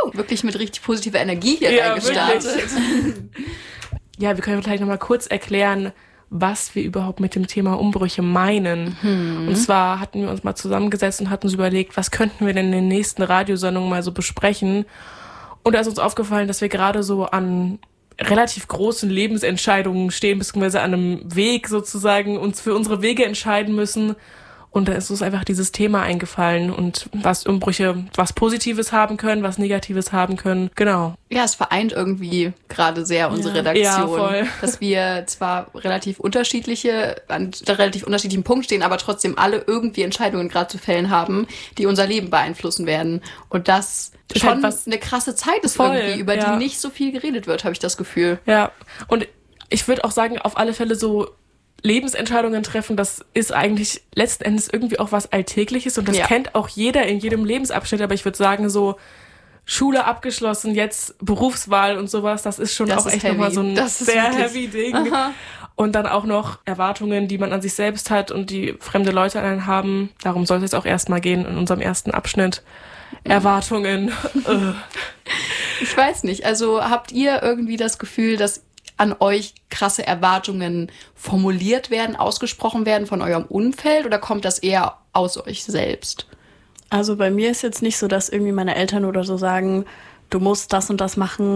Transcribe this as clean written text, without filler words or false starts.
wirklich mit richtig positiver Energie hier reingestartet. Ja, wir können vielleicht nochmal kurz erklären, was wir überhaupt mit dem Thema Umbrüche meinen. Und zwar hatten wir uns mal zusammengesetzt und hatten uns überlegt, was könnten wir denn in den nächsten Radiosendungen mal so besprechen. Und da ist uns aufgefallen, dass wir gerade so an relativ großen Lebensentscheidungen stehen, beziehungsweise an einem Weg sozusagen uns für unsere Wege entscheiden müssen. Und da ist uns einfach dieses Thema eingefallen und was Umbrüche, was Positives haben können, was Negatives haben können. Genau. Ja, es vereint irgendwie gerade sehr unsere Redaktion. Ja, voll. Dass wir zwar an relativ unterschiedlichen Punkt stehen, aber trotzdem alle irgendwie Entscheidungen gerade zu fällen haben, die unser Leben beeinflussen werden. Und das schon eine krasse Zeit ist irgendwie, über die nicht so viel geredet wird, habe ich das Gefühl. Ja, und ich würde auch sagen, auf alle Fälle so Lebensentscheidungen treffen, das ist eigentlich letzten Endes irgendwie auch was Alltägliches und das kennt auch jeder in jedem Lebensabschnitt, aber ich würde sagen, so Schule abgeschlossen, jetzt Berufswahl und sowas, das ist schon auch echt nochmal so ein sehr heavy Ding. Aha. Und dann auch noch Erwartungen, die man an sich selbst hat und die fremde Leute an einen haben. Darum sollte es auch erstmal gehen in unserem ersten Abschnitt. Erwartungen. Ich weiß nicht, also habt ihr irgendwie das Gefühl, dass an euch krasse Erwartungen formuliert werden, ausgesprochen werden von eurem Umfeld oder kommt das eher aus euch selbst? Also bei mir ist jetzt nicht so, dass irgendwie meine Eltern oder so sagen, du musst das und das machen,